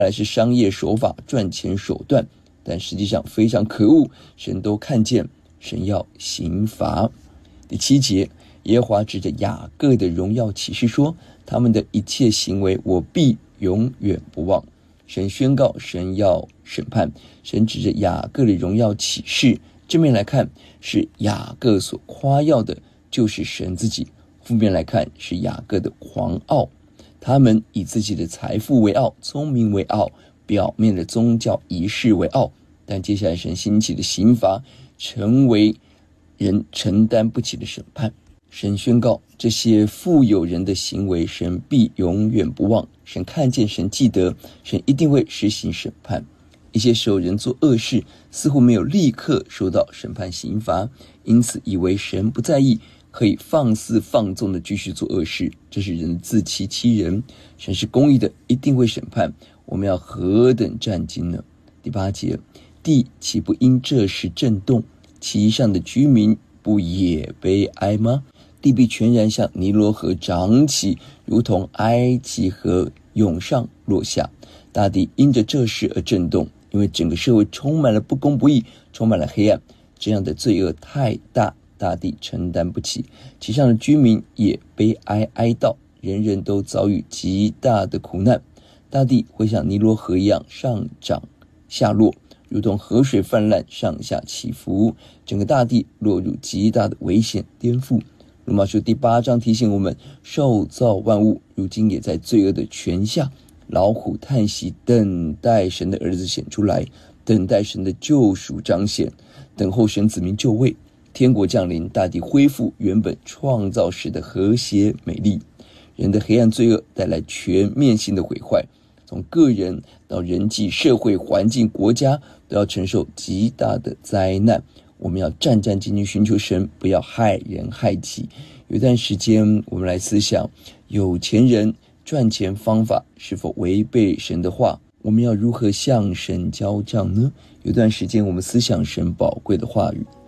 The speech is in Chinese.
来是商业手法、赚钱手段，但实际上非常可恶，神都看见，神要刑罚。第7节，耶和华指着雅各的荣耀启示说，他们的一切行为我必永远不忘。神宣告，神要审判。神指着雅各的荣耀启示，正面来看是雅各所夸耀的就是神自己，负面来看是雅各的狂傲。他们以自己的财富为傲，聪明为傲，表面的宗教仪式为傲，但接下来神兴起的刑罚成为人承担不起的审判。神宣告，这些富有人的行为神必永远不忘，神看见，神记得，神一定会实行审判。一些时候人做恶事似乎没有立刻受到审判刑罚，因此以为神不在意，可以放肆放纵的继续做恶事，这是人自欺欺人。神是公义的，一定会审判，我们要何等战兢呢？第8节，地岂不因这事震动，其上的居民不也悲哀吗？地必全然像尼罗河涨起，如同埃及河涌上落下。大地因着这事而震动，因为整个社会充满了不公不义，充满了黑暗，这样的罪恶太大，大地承担不起，其上的居民也悲哀哀悼，人人都遭遇极大的苦难。大地会像尼罗河一样上涨下落，如同河水泛滥，上下起伏，整个大地落入极大的危险颠覆。罗马书第8章提醒我们，受造万物如今也在罪恶的权下，劳苦叹息，等待神的儿子显出来，等待神的救赎彰显，等候神子民就位，天国降临，大地恢复原本创造时的和谐美丽。人的黑暗罪恶带来全面性的毁坏，从个人到人际、社会、环境、国家都要承受极大的灾难。我们要战战兢兢寻求神，不要害人害己。有一段时间我们来思想，有钱人赚钱方法是否违背神的话，我们要如何向神交账呢？有段时间我们思想神宝贵的话语。